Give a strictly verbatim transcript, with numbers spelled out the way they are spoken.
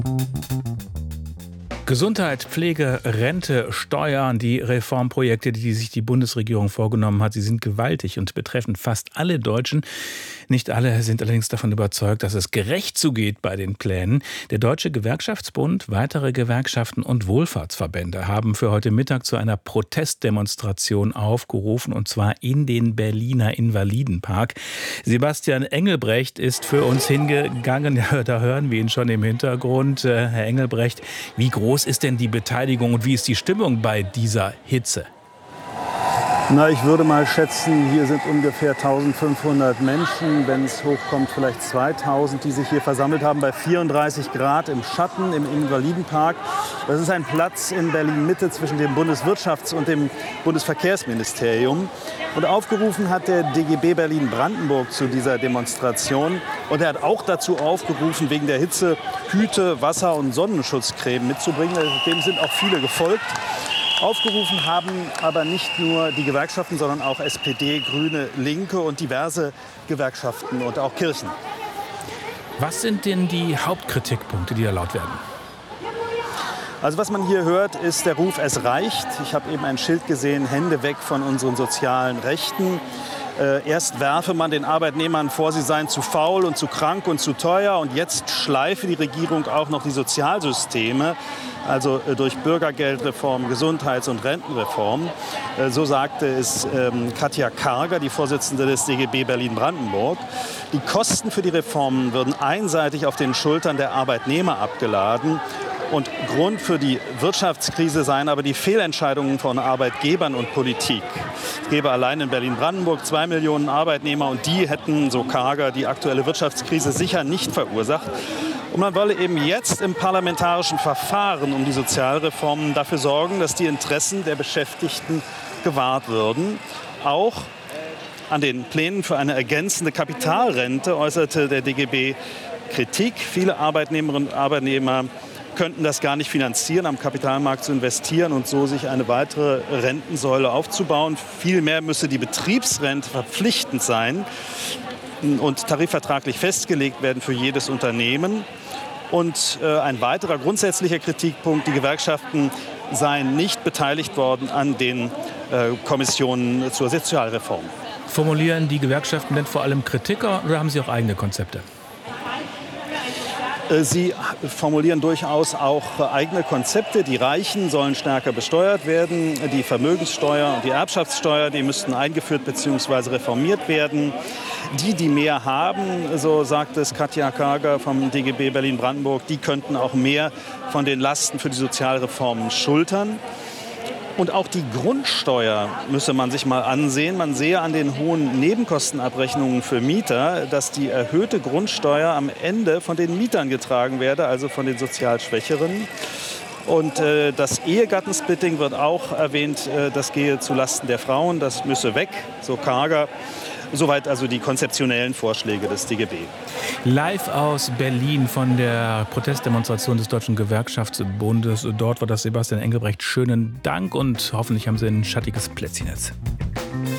Gesundheit, Pflege, Rente, Steuern, die Reformprojekte, die sich die Bundesregierung vorgenommen hat, sie sind gewaltig und betreffen fast alle Deutschen. Nicht alle sind allerdings davon überzeugt, dass es gerecht zugeht bei den Plänen. Der Deutsche Gewerkschaftsbund, weitere Gewerkschaften und Wohlfahrtsverbände haben für heute Mittag zu einer Protestdemonstration aufgerufen, und zwar in den Berliner Invalidenpark. Sebastian Engelbrecht ist für uns hingegangen. Ja, da hören wir ihn schon im Hintergrund. Herr Engelbrecht, wie groß ist denn die Beteiligung und wie ist die Stimmung bei dieser Hitze? Na, ich würde mal schätzen, hier sind ungefähr eintausendfünfhundert Menschen, wenn es hochkommt vielleicht zweitausend, die sich hier versammelt haben bei vierunddreißig Grad im Schatten im Invalidenpark. Das ist ein Platz in Berlin-Mitte zwischen dem Bundeswirtschafts- und dem Bundesverkehrsministerium. Und aufgerufen hat der D G B Berlin-Brandenburg zu dieser Demonstration. Und er hat auch dazu aufgerufen, wegen der Hitze Hüte, Wasser- und Sonnenschutzcreme mitzubringen. Dem sind auch viele gefolgt. Aufgerufen haben aber nicht nur die Gewerkschaften, sondern auch S P D, Grüne, Linke und diverse Gewerkschaften und auch Kirchen. Was sind denn die Hauptkritikpunkte, die da laut werden? Also was man hier hört, ist der Ruf, es reicht. Ich habe eben ein Schild gesehen, Hände weg von unseren sozialen Rechten. Äh, erst werfe man den Arbeitnehmern vor, sie seien zu faul und zu krank und zu teuer. Und jetzt schleife die Regierung auch noch die Sozialsysteme, also äh, durch Bürgergeldreform, Gesundheits- und Rentenreform. Äh, so sagte es ähm, Katja Karger, die Vorsitzende des D G B Berlin-Brandenburg. Die Kosten für die Reformen würden einseitig auf den Schultern der Arbeitnehmer abgeladen. Und Grund für die Wirtschaftskrise seien aber die Fehlentscheidungen von Arbeitgebern und Politik. Es gäbe allein in Berlin-Brandenburg zwei Millionen Arbeitnehmer und die hätten, so Karger, die aktuelle Wirtschaftskrise sicher nicht verursacht. Und man wolle eben jetzt im parlamentarischen Verfahren um die Sozialreformen dafür sorgen, dass die Interessen der Beschäftigten gewahrt würden. Auch an den Plänen für eine ergänzende Kapitalrente äußerte der D G B Kritik. Viele Arbeitnehmerinnen und Arbeitnehmer könnten das gar nicht finanzieren, am Kapitalmarkt zu investieren und so sich eine weitere Rentensäule aufzubauen. Vielmehr müsse die Betriebsrente verpflichtend sein und tarifvertraglich festgelegt werden für jedes Unternehmen. Und äh, ein weiterer grundsätzlicher Kritikpunkt, die Gewerkschaften seien nicht beteiligt worden an den äh, Kommissionen zur Sozialreform. Formulieren die Gewerkschaften denn vor allem Kritik oder haben sie auch eigene Konzepte? Sie formulieren durchaus auch eigene Konzepte. Die Reichen sollen stärker besteuert werden. Die Vermögenssteuer und die Erbschaftssteuer, die müssten eingeführt bzw. reformiert werden. Die, die mehr haben, so sagt es Katja Karger vom D G B Berlin-Brandenburg, die könnten auch mehr von den Lasten für die Sozialreformen schultern. Und auch die Grundsteuer müsse man sich mal ansehen. Man sehe an den hohen Nebenkostenabrechnungen für Mieter, dass die erhöhte Grundsteuer am Ende von den Mietern getragen werde, also von den sozial Schwächeren. Und äh, das Ehegattensplitting wird auch erwähnt, äh, das gehe zulasten der Frauen, das müsse weg, so Karger. Soweit also die konzeptionellen Vorschläge des D G B. Live aus Berlin von der Protestdemonstration des Deutschen Gewerkschaftsbundes. Dort war das Sebastian Engelbrecht. Schönen Dank und hoffentlich haben Sie ein schattiges Plätzchen jetzt.